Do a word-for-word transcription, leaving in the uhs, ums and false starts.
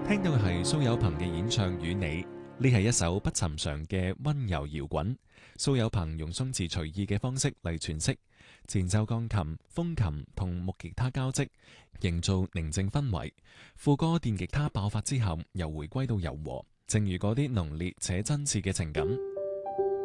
聽到嘅係蘇有朋嘅演唱《與你》，呢係一首不尋常嘅溫柔搖滾。蘇有朋用鬆弛隨意嘅方式嚟詮釋，前奏鋼琴、風琴同木吉他交織，營造寧靜氛圍。副歌電吉他爆發之後，又回歸到柔和，正如嗰啲濃烈且真摯嘅情感。